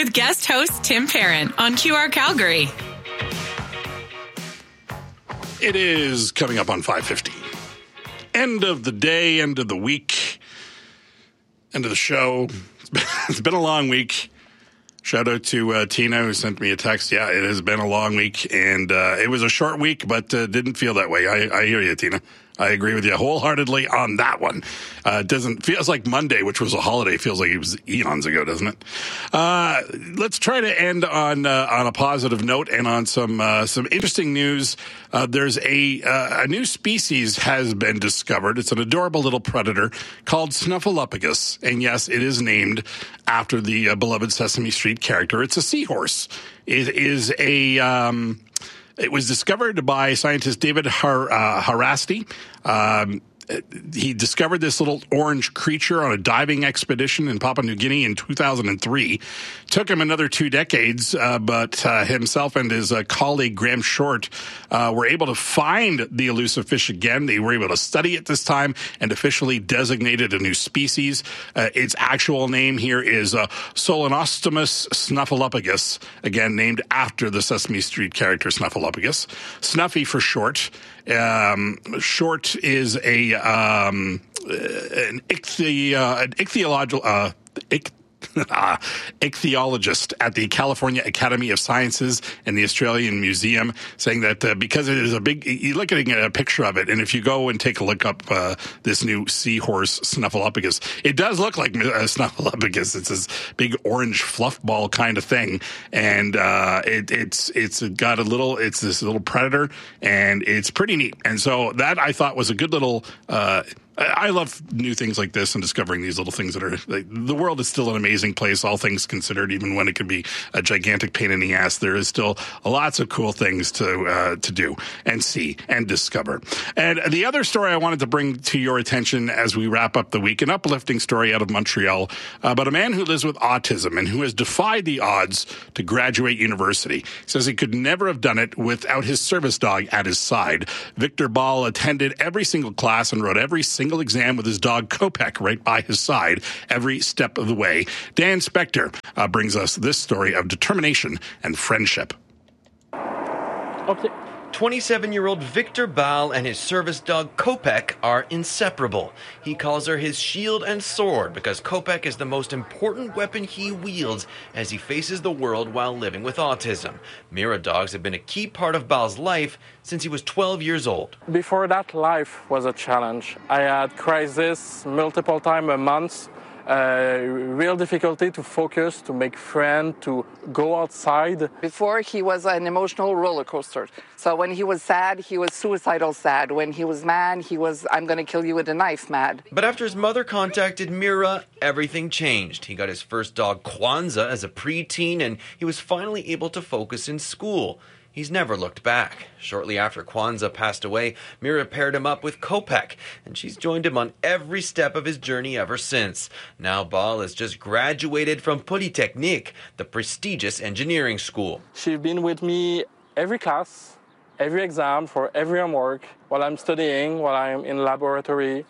with guest host Tim Parent on QR Calgary. It is coming up on 5:50. End of the day, end of the week, end of the show. It's been a long week. Shout out to Tina, who sent me a text. Yeah, it has been a long week, and it was a short week, but didn't feel that way. I hear you, Tina. I agree with you wholeheartedly on that one. Feels like Monday, which was a holiday, feels like it was eons ago, doesn't it? Let's try to end on a positive note and on some interesting news. There's a new species has been discovered. It's an adorable little predator called Snuffleupagus, and yes, it is named after the beloved Sesame Street character. It's a seahorse. It is It was discovered by scientist David Harasti. He discovered this little orange creature on a diving expedition in Papua New Guinea in 2003. Took him another 2 decades, but himself and his colleague Graham Short were able to find the elusive fish again. They were able to study it this time and officially designated a new species. Its actual name here is Solanostomus snuffleupagus, again named after the Sesame Street character Snuffleupagus. Snuffy for short. Short is an ichthyologist at the California Academy of Sciences and the Australian Museum, saying that because it is you look at a picture of it, and if you go and take a look up this new seahorse Snuffleupagus, it does look like Snuffleupagus. It's this big orange fluff ball kind of thing, and it's this little predator, and it's pretty neat. And so that I thought was a good little. I love new things like this and discovering these little things that are the world is still an amazing place, all things considered. Even when it can be a gigantic pain in the ass, there is still lots of cool things to do and see and discover. And the other story I wanted to bring to your attention as we wrap up the week, an uplifting story out of Montreal about a man who lives with autism and who has defied the odds to graduate university. He says he could never have done it without his service dog at his side. Victor Ball attended every single class and wrote every single exam with his dog Kopek right by his side every step of the way. Dan Spector brings us this story of determination and friendship. Okay. 27-year-old Victor Ball and his service dog Kopek are inseparable. He calls her his shield and sword because Kopek is the most important weapon he wields as he faces the world while living with autism. Mira dogs have been a key part of Ball's life since he was 12 years old. Before that, life was a challenge. I had crisis multiple times a month. Real difficulty to focus, to make friends, to go outside. Before, he was an emotional roller coaster. So when he was sad, he was suicidal sad. When he was mad, he was, I'm going to kill you with a knife mad. But after his mother contacted Mira, everything changed. He got his first dog Kwanzaa as a preteen, and he was finally able to focus in school. He's never looked back. Shortly after Kwanzaa passed away, Mira paired him up with Kopek, and she's joined him on every step of his journey ever since. Now Ball has just graduated from Polytechnique, the prestigious engineering school. She's been with me every class, every exam, for every homework, while I'm studying, while I'm in laboratory.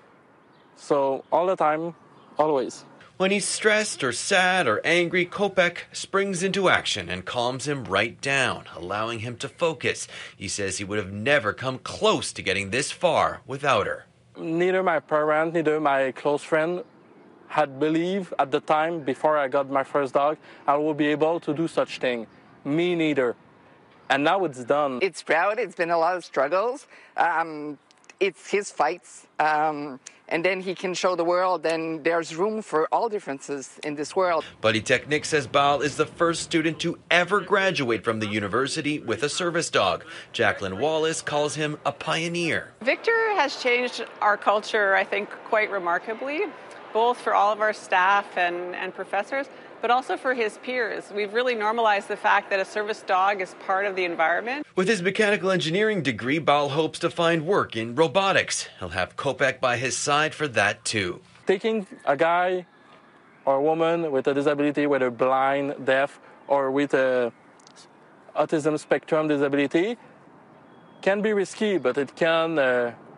So all the time, always. When he's stressed or sad or angry, Kopek springs into action and calms him right down, allowing him to focus. He says he would have never come close to getting this far without her. Neither my parents, neither my close friend had believed at the time before I got my first dog I would be able to do such thing. Me neither. And now it's done. It's proud. It's been a lot of struggles. It's his fights. And then he can show the world, and there's room for all differences in this world. Polytechnique says Ball is the first student to ever graduate from the university with a service dog. Jacqueline Wallace calls him a pioneer. Victor has changed our culture, I think, quite remarkably, both for all of our staff and professors, but also for his peers. We've really normalized the fact that a service dog is part of the environment. With his mechanical engineering degree, Ball hopes to find work in robotics. He'll have Kopek by his side for that too. Taking a guy or a woman with a disability, whether blind, deaf, or with a autism spectrum disability, can be risky, but it can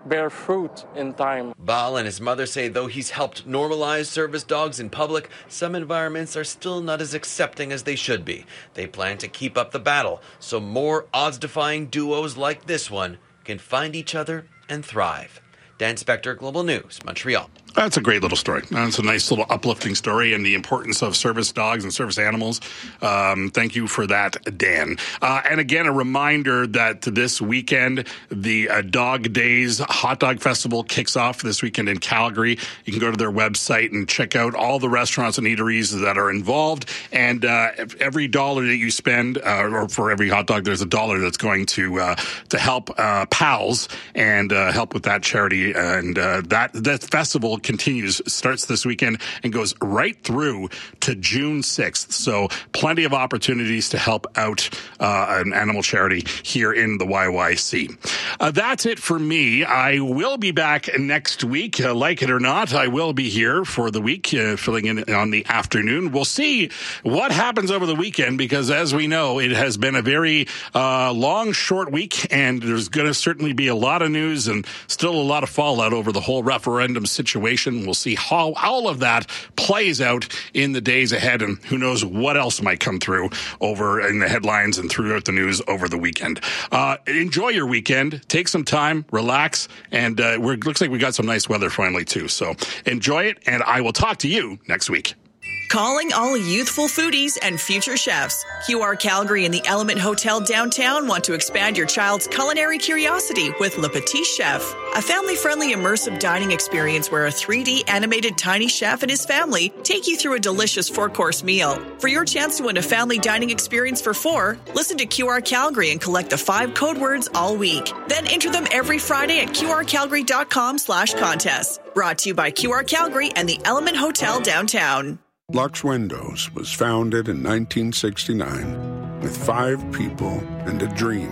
bear fruit in time. Bal and his mother say though he's helped normalize service dogs in public, some environments are still not as accepting as they should be. They plan to keep up the battle so more odds-defying duos like this one can find each other and thrive. Dan Spector, Global News, Montreal. That's a great little story. That's a nice little uplifting story and the importance of service dogs and service animals. Thank you for that, Dan. And again, a reminder that this weekend, the Dog Days Hot Dog Festival kicks off this weekend in Calgary. You can go to their website and check out all the restaurants and eateries that are involved. And every dollar that you spend, or for every hot dog, there's a dollar that's going to help PALS and help with that charity. And that festival starts this weekend and goes right through to June 6th. So plenty of opportunities to help out an animal charity here in the YYC. That's it for me. I will be back next week. Like it or not, I will be here for the week, filling in on the afternoon. We'll see what happens over the weekend because, as we know, it has been a very long, short week, and there's going to certainly be a lot of news and still a lot of fallout over the whole referendum situation. We'll see how all of that plays out in the days ahead, and who knows what else might come through over in the headlines and throughout the news over the weekend. Enjoy your weekend. Take some time, relax, and looks like we got some nice weather finally, too. So enjoy it, and I will talk to you next week. Calling all youthful foodies and future chefs. QR Calgary and the Element Hotel downtown want to expand your child's culinary curiosity with Le Petit Chef, a family-friendly immersive dining experience where a 3D animated tiny chef and his family take you through a delicious 4-course meal. For your chance to win a family dining experience for 4, listen to QR Calgary and collect the 5 code words all week. Then enter them every Friday at qrcalgary.com/contest. Brought to you by QR Calgary and the Element Hotel downtown. Lux Windows was founded in 1969 with 5 people and a dream.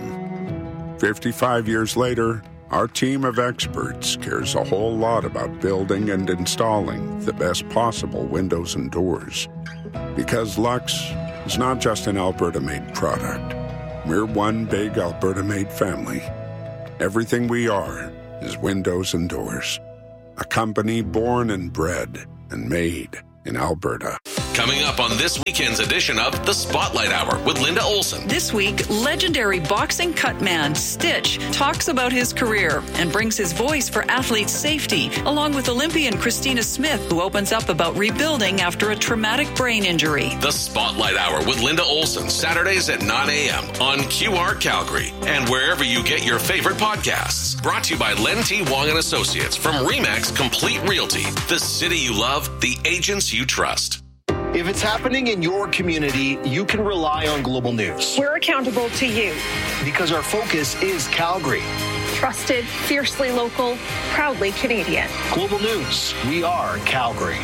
55 years later, our team of experts cares a whole lot about building and installing the best possible windows and doors. Because Lux is not just an Alberta-made product. We're one big Alberta-made family. Everything we are is windows and doors. A company born and bred and made in Alberta. Coming up on this weekend's edition of The Spotlight Hour with Linda Olson. This week, legendary boxing cut man Stitch talks about his career and brings his voice for athletes' safety, along with Olympian Christina Smith, who opens up about rebuilding after a traumatic brain injury. The Spotlight Hour with Linda Olson, Saturdays at 9 a.m. on QR Calgary and wherever you get your favorite podcasts. Brought to you by Len T. Wong & Associates from RE/MAX Complete Realty. The city you love, the agents you trust. If it's happening in your community, you can rely on Global News. We're accountable to you. Because our focus is Calgary. Trusted, fiercely local, proudly Canadian. Global News, we are Calgary.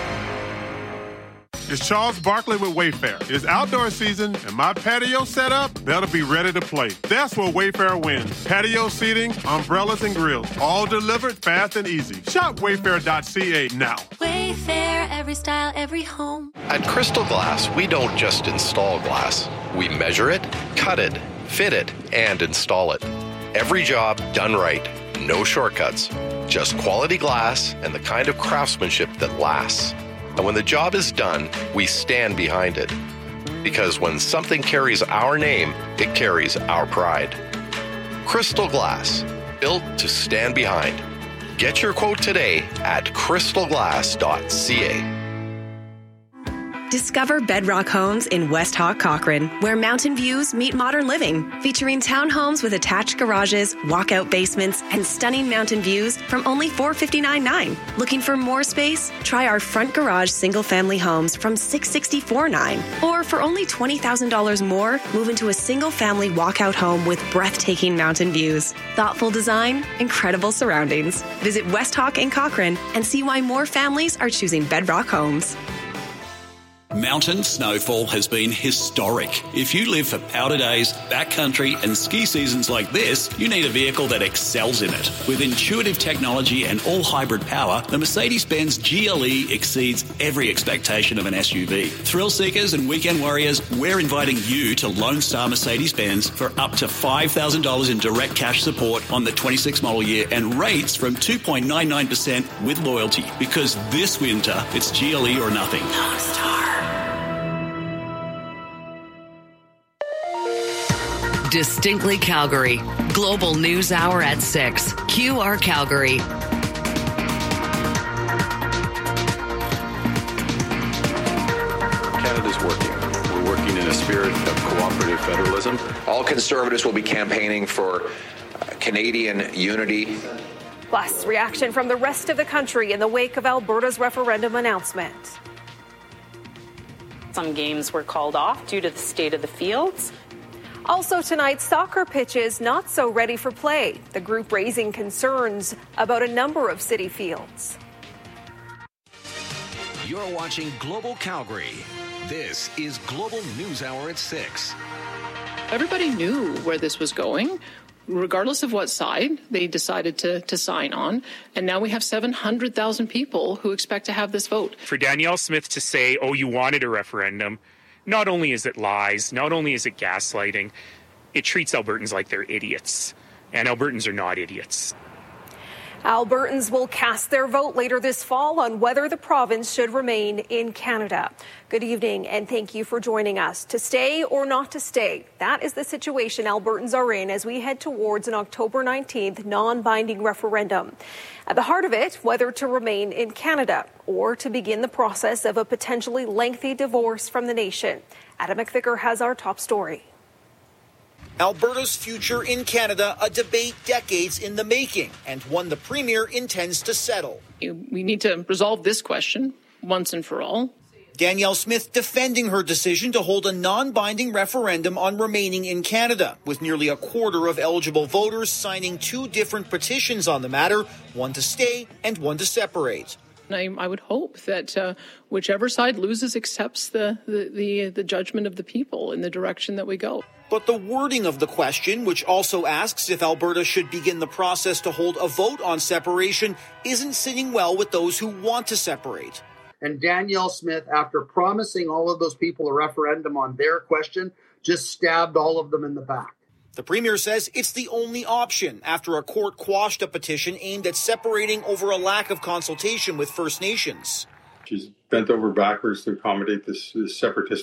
It's Charles Barkley with Wayfair. It's outdoor season, and my patio setup, that'll be ready to play. That's where Wayfair wins. Patio seating, umbrellas, and grills, all delivered fast and easy. Shop wayfair.ca now. Wayfair, every style, every home. At Crystal Glass, we don't just install glass. We measure it, cut it, fit it, and install it. Every job done right. No shortcuts. Just quality glass and the kind of craftsmanship that lasts. And when the job is done, we stand behind it. Because when something carries our name, it carries our pride. Crystal Glass, built to stand behind. Get your quote today at crystalglass.ca. Discover Bedrock Homes in West Hawk, Cochrane, where mountain views meet modern living, featuring townhomes with attached garages, walkout basements, and stunning mountain views from only $459,900. Looking for more space? Try our front garage single-family homes from $664,900. Or for only $20,000 more, move into a single-family walkout home with breathtaking mountain views. Thoughtful design, incredible surroundings. Visit West Hawk in Cochrane and see why more families are choosing Bedrock Homes. Mountain snowfall has been historic. If you live for powder days, backcountry and ski seasons like this, you need a vehicle that excels in it. With intuitive technology and all-hybrid power, the Mercedes-Benz GLE exceeds every expectation of an SUV. Thrill seekers and weekend warriors, we're inviting you to Lone Star Mercedes-Benz for up to $5,000 in direct cash support on the 26 model year and rates from 2.99% with loyalty. Because this winter, it's GLE or nothing. Lone Star. Distinctly Calgary. Global News Hour at 6. QR Calgary. Canada's working. We're working in a spirit of cooperative federalism. All Conservatives will be campaigning for Canadian unity. Plus, reaction from the rest of the country in the wake of Alberta's referendum announcement. Some games were called off due to the state of the fields. Also tonight, soccer pitches not so ready for play. The group raising concerns about a number of city fields. You're watching Global Calgary. This is Global News Hour at 6. Everybody knew where this was going. Regardless of what side they decided to sign on. And now we have 700,000 people who expect to have this vote. For Danielle Smith to say, oh, you wanted a referendum, not only is it lies, not only is it gaslighting, it treats Albertans like they're idiots. And Albertans are not idiots. Albertans will cast their vote later this fall on whether the province should remain in Canada. Good evening, and thank you for joining us. To stay or not to stay, that is the situation Albertans are in as we head towards an October 19th non-binding referendum. At the heart of it, whether to remain in Canada or to begin the process of a potentially lengthy divorce from the nation. Adam McVicker has our top story. Alberta's future in Canada, a debate decades in the making, and one the Premier intends to settle. We need to resolve this question once and for all. Danielle Smith defending her decision to hold a non-binding referendum on remaining in Canada, with nearly a quarter of eligible voters signing two different petitions on the matter, one to stay and one to separate. I would hope that whichever side loses accepts the judgment of the people in the direction that we go. But the wording of the question, which also asks if Alberta should begin the process to hold a vote on separation, isn't sitting well with those who want to separate. And Danielle Smith, after promising all of those people a referendum on their question, just stabbed all of them in the back. The Premier says it's the only option after a court quashed a petition aimed at separating over a lack of consultation with First Nations. She's bent over backwards to accommodate this separatist